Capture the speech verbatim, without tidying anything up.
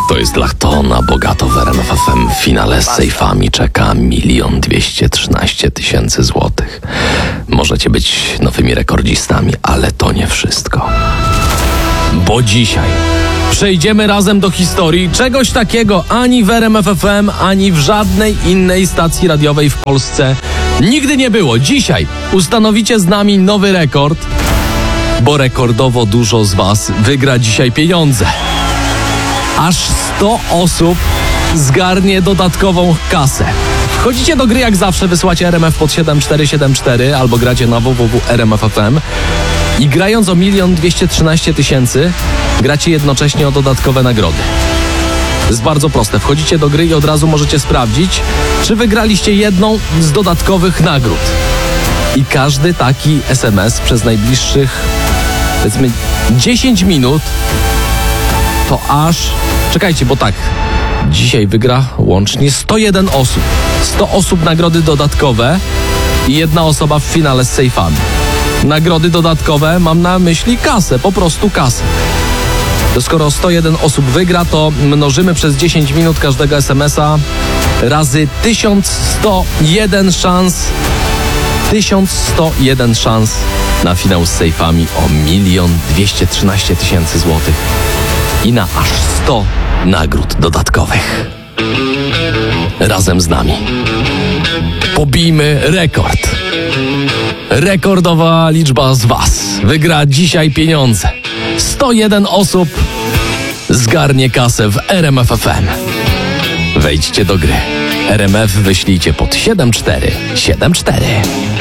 To jest Lachtona, bogato w R M F F M. W finale z sejfami czeka milion dwieście trzynaście tysięcy złotych. Możecie być nowymi rekordzistami, ale to nie wszystko. Bo dzisiaj przejdziemy razem do historii. Czegoś takiego ani w R M F F M, ani w żadnej innej stacji radiowej w Polsce nigdy nie było. Dzisiaj ustanowicie z nami nowy rekord, bo rekordowo dużo z was wygra dzisiaj pieniądze. Aż sto osób zgarnie dodatkową kasę. Wchodzicie do gry jak zawsze, wysyłacie R M F pod siedem cztery siedem cztery albo gracie na w w w kropka r m f f m i grając o milion dwieście trzynaście tysięcy gracie jednocześnie o dodatkowe nagrody. To jest bardzo proste. Wchodzicie do gry i od razu możecie sprawdzić, czy wygraliście jedną z dodatkowych nagród. I każdy taki S M S przez najbliższych, powiedzmy, dziesięć minut to aż... Czekajcie, bo tak, dzisiaj wygra łącznie sto jeden osób. sto osób nagrody dodatkowe i jedna osoba w finale z sejfami. Nagrody dodatkowe, mam na myśli kasę, po prostu kasę. To skoro sto jeden osób wygra, to mnożymy przez dziesięć minut każdego S M S-a razy tysiąc sto jeden szans. tysiąc sto jeden szans na finał z sejfami o milion dwieście trzynaście tysięcy złotych i na aż sto nagród dodatkowych. Razem z nami pobijmy rekord. Rekordowa liczba z was wygra dzisiaj pieniądze. sto jeden osób zgarnie kasę w R M F F M. Wejdźcie do gry. R M F wyślijcie pod siedem cztery siedem cztery.